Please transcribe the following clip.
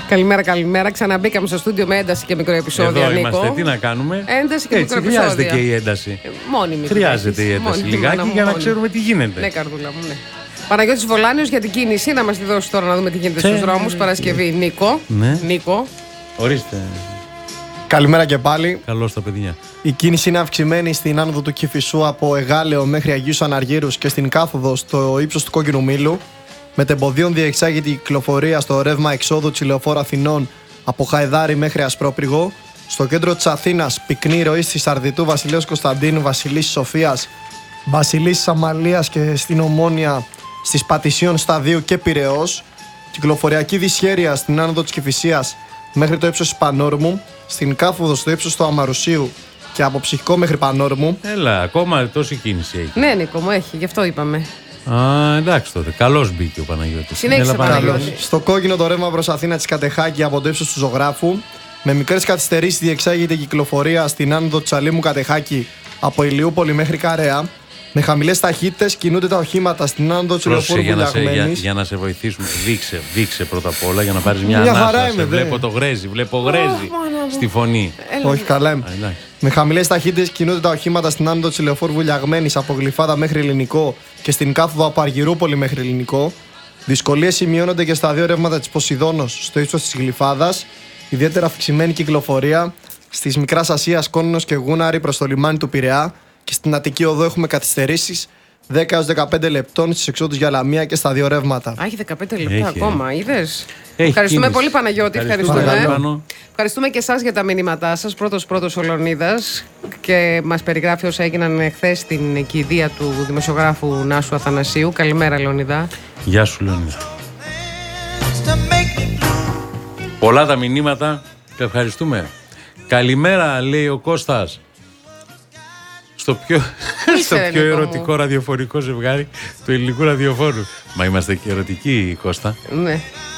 Καλημέρα, καλημέρα. Ξαναμπήκαμε στο στούντιο με ένταση και μικροεπισόδια. Εδώ Νίκο. είμαστε, τι να κάνουμε. Ένταση και έτσι, μικροεπισόδια. χρειάζεται και η ένταση. Μόνιμη. Χρειάζεται η ένταση λιγάκι για να ξέρουμε τι γίνεται. Ναι, καρδούλα μου, ναι. Παναγιώτης Βολάνιος για την κίνηση, να μας τη δώσει τώρα να δούμε τι γίνεται στους δρόμους. Παρασκευή, Νίκο. Ναι. Νίκο. Ορίστε. Καλημέρα και πάλι. Καλώς τα παιδιά. Η κίνηση είναι αυξημένη στην άνοδο του Κηφισού από Εγάλεο μέχρι Αγίους Αναργύρους και στην κάθοδο στο ύψος του Κόκκινου Μήλου. Μετεμποδίων διεξάγεται η κυκλοφορία στο ρεύμα εξόδου της Λεωφόρου Αθηνών από Χαϊδάρη μέχρι Ασπρόπριγο. Στο κέντρο της Αθήνας, πυκνή ροή στη Σαρδιτού, Βασιλέως Κωνσταντίνου, Βασιλίσσης Σοφίας, Βασιλίσσης Αμαλίας και στην Ομόνια στις Πατησίων Σταδίου και Πειραιώς. Κυκλοφοριακή δυσχέρεια στην άνοδο της Κηφισίας μέχρι το ύψος της Πανόρμου. Στην κάθοδο στο ύψος του Αμαρουσίου και από Ψυχικό μέχρι Πανόρμου. Έλα, ακόμα τόση κίνηση έχει. Ναι, Νίκο μου, έχει, γι' αυτό είπαμε. Α, εντάξει τότε. Καλώς μπήκε ο Παναγιώτης. Συνέχισε, Έλα, Παναγιώτη. Στο κόκκινο το ρεύμα προς Αθήνα της Κατεχάκη από το ύψος του Ζωγράφου. Με μικρές καθυστερήσεις διεξάγεται η κυκλοφορία στην άνοδο της Αλήμου Κατεχάκη από Ηλιούπολη μέχρι Καρέα. Με χαμηλές ταχύτητες κινούνται τα οχήματα στην άνοδο της Λεωφόρου Βουλιαγμένης. Για να σε βοηθήσουμε, δείξε πρώτα απ' όλα για να πάρεις μια χαρά ανάσα. είμαι, Βλέπω το γρέζι, στη φωνή. Όχι, καλά είμαι. Με χαμηλές ταχύτητες κινούνται τα οχήματα στην άνοδο της Λεωφόρου Βουλιαγμένης από Γλυφάδα μέχρι Ελληνικό και στην κάθοδο από Αργυρούπολη μέχρι Ελληνικό. Δυσκολίες σημειώνονται και στα δύο ρεύματα της Ποσειδώνος στο ύψος της Γλυφάδας. Ιδιαίτερα αυξημένη κυκλοφορία στις Μικράς Ασίας, Κόνινος και Γούναρη προς το λιμάνι του Πειραιά. Και στην Αττική Οδό έχουμε καθυστερήσεις 10 έως 15 λεπτών στις εξόδους για Λαμία και στα δύο ρεύματα. Α, έχει 15 λεπτά ακόμα, είδες. Έχει Ευχαριστούμε κίνηση. πολύ, Παναγιώτη. Ευχαριστούμε. Παρακαλώ. Ευχαριστούμε και εσάς για τα μηνύματά σας. Πρώτος ο Λεωνίδας και μας περιγράφει όσα έγιναν χθες στην κηδεία του δημοσιογράφου Νάσου Αθανασίου. Καλημέρα, Λεωνίδα. Γεια σου, Λεωνίδα. Πολλά τα μηνύματα και ευχαριστούμε. Καλημέρα, λέει ο Κώστας. Στο πιο ερωτικό ραδιοφωνικό ζευγάρι του ελληνικού ραδιοφόρου. Μα είμαστε και ερωτικοί, Κώστα. Ναι.